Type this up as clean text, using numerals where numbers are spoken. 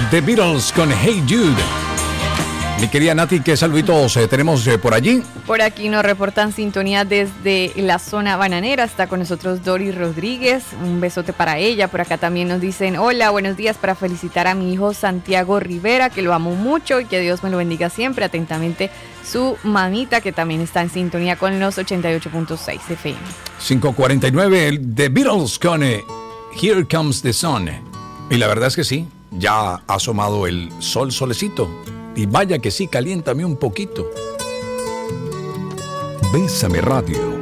The Beatles con Hey Jude. Mi querida Nati, ¿qué saluditos tenemos por allí? Por aquí nos reportan sintonía desde la zona bananera. Está con nosotros Doris Rodríguez. Un besote para ella. Por acá también nos dicen, hola, buenos días, para felicitar a mi hijo Santiago Rivera, que lo amo mucho y que Dios me lo bendiga siempre. Atentamente, su mamita, que también está en sintonía con los 88.6 FM. 5:49, The Beatles con Here Comes the Sun. Y la verdad es que sí, ya ha asomado el solecito. Y vaya que sí, caliéntame un poquito. Bésame Radio.